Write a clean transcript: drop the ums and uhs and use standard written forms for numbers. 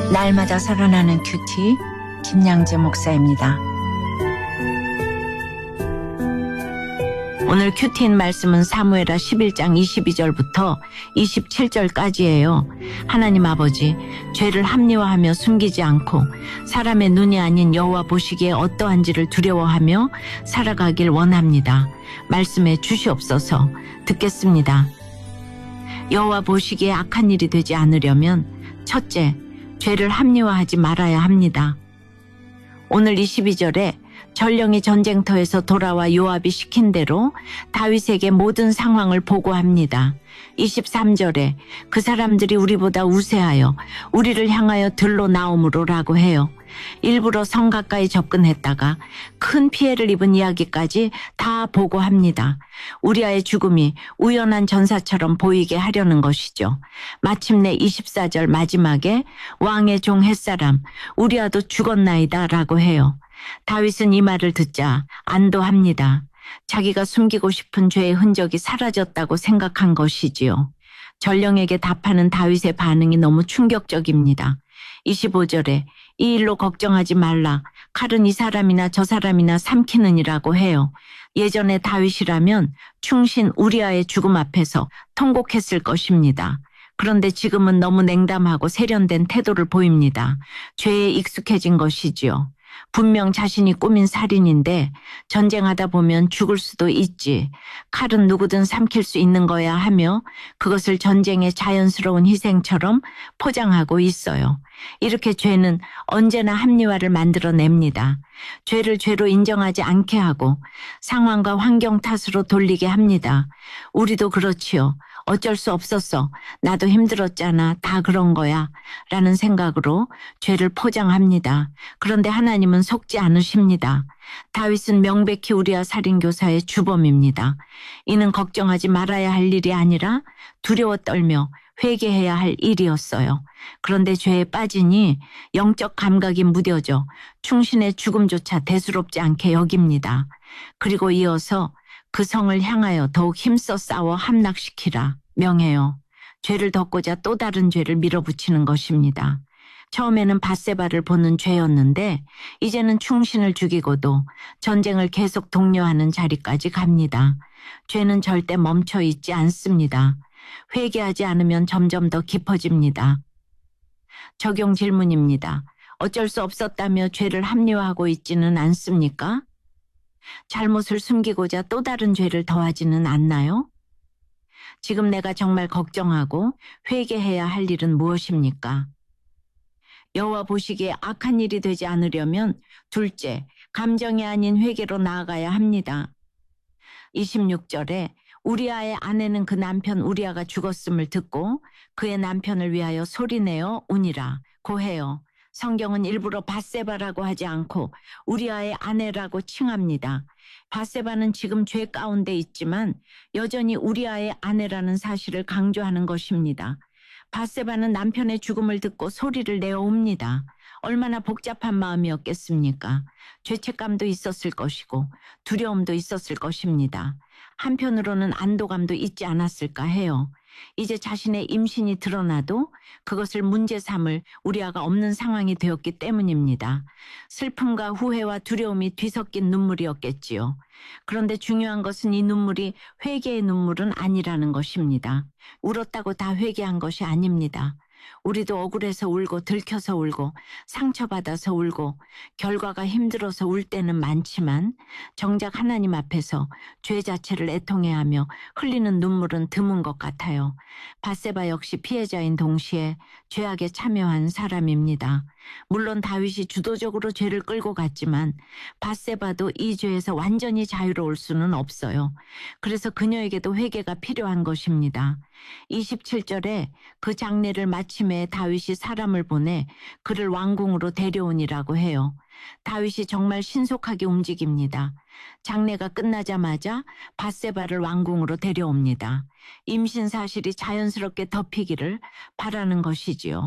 날마다 살아나는 큐티 김양재 목사입니다. 오늘 큐티인 말씀은 사무엘하 11장 22절부터 27절까지예요. 하나님 아버지, 죄를 합리화하며 숨기지 않고 사람의 눈이 아닌 여호와 보시기에 어떠한지를 두려워하며 살아가길 원합니다. 말씀해 주시옵소서. 듣겠습니다. 여호와 보시기에 악한 일이 되지 않으려면 첫째, 죄를 합리화하지 말아야 합니다. 오늘 22절에 전령이 전쟁터에서 돌아와 요압이 시킨 대로 다윗에게 모든 상황을 보고합니다. 23절에 그 사람들이 우리보다 우세하여 우리를 향하여 들로 나옴으로라고 해요. 일부러 성 가까이 접근했다가 큰 피해를 입은 이야기까지 다 보고합니다. 우리아의 죽음이 우연한 전사처럼 보이게 하려는 것이죠. 마침내 24절 마지막에 왕의 종 햇사람 우리아도 죽었나이다 라고 해요. 다윗은 이 말을 듣자 안도합니다. 자기가 숨기고 싶은 죄의 흔적이 사라졌다고 생각한 것이지요. 전령에게 답하는 다윗의 반응이 너무 충격적입니다. 25절에 이 일로 걱정하지 말라. 칼은 이 사람이나 저 사람이나 삼키느니라고 해요. 예전에 다윗이라면 충신 우리아의 죽음 앞에서 통곡했을 것입니다. 그런데 지금은 너무 냉담하고 세련된 태도를 보입니다. 죄에 익숙해진 것이지요. 분명 자신이 꾸민 살인인데 전쟁하다 보면 죽을 수도 있지. 칼은 누구든 삼킬 수 있는 거야 하며 그것을 전쟁의 자연스러운 희생처럼 포장하고 있어요. 이렇게 죄는 언제나 합리화를 만들어냅니다. 죄를 죄로 인정하지 않게 하고 상황과 환경 탓으로 돌리게 합니다. 우리도 그렇지요. 어쩔 수 없었어. 나도 힘들었잖아. 다 그런 거야. 라는 생각으로 죄를 포장합니다. 그런데 하나님은 속지 않으십니다. 다윗은 명백히 우리아 살인교사의 주범입니다. 이는 걱정하지 말아야 할 일이 아니라 두려워 떨며 회개해야 할 일이었어요. 그런데 죄에 빠지니 영적 감각이 무뎌져 충신의 죽음조차 대수롭지 않게 여깁니다. 그리고 이어서 그 성을 향하여 더욱 힘써 싸워 함락시키라 명해요. 죄를 덮고자 또 다른 죄를 밀어붙이는 것입니다. 처음에는 밧세바를 보는 죄였는데 이제는 충신을 죽이고도 전쟁을 계속 독려하는 자리까지 갑니다. 죄는 절대 멈춰 있지 않습니다. 회개하지 않으면 점점 더 깊어집니다. 적용 질문입니다. 어쩔 수 없었다며 죄를 합리화하고 있지는 않습니까? 잘못을 숨기고자 또 다른 죄를 더하지는 않나요? 지금 내가 정말 걱정하고 회개해야 할 일은 무엇입니까? 여호와 보시기에 악한 일이 되지 않으려면 둘째, 감정이 아닌 회개로 나아가야 합니다. 26절에 우리아의 아내는 그 남편 우리아가 죽었음을 듣고 그의 남편을 위하여 소리내어 우니라 고해요. 성경은 일부러 밧세바라고 하지 않고 우리아의 아내라고 칭합니다. 밧세바는 지금 죄 가운데 있지만 여전히 우리아의 아내라는 사실을 강조하는 것입니다. 밧세바는 남편의 죽음을 듣고 소리를 내어옵니다. 얼마나 복잡한 마음이었겠습니까? 죄책감도 있었을 것이고 두려움도 있었을 것입니다. 한편으로는 안도감도 있지 않았을까 해요. 이제 자신의 임신이 드러나도 그것을 문제 삼을 우리아가 없는 상황이 되었기 때문입니다. 슬픔과 후회와 두려움이 뒤섞인 눈물이었겠지요. 그런데 중요한 것은 이 눈물이 회개의 눈물은 아니라는 것입니다. 울었다고 다 회개한 것이 아닙니다. 우리도 억울해서 울고 들켜서 울고 상처받아서 울고 결과가 힘들어서 울 때는 많지만 정작 하나님 앞에서 죄 자체를 애통해하며 흘리는 눈물은 드문 것 같아요. 밧세바 역시 피해자인 동시에 죄악에 참여한 사람입니다. 물론 다윗이 주도적으로 죄를 끌고 갔지만 밧세바도 이 죄에서 완전히 자유로울 수는 없어요. 그래서 그녀에게도 회개가 필요한 것입니다. 27절에 그 장례를 마침에 다윗이 사람을 보내 그를 왕궁으로 데려오니라고 해요. 다윗이 정말 신속하게 움직입니다. 장례가 끝나자마자 밧세바를 왕궁으로 데려옵니다. 임신 사실이 자연스럽게 덮이기를 바라는 것이지요.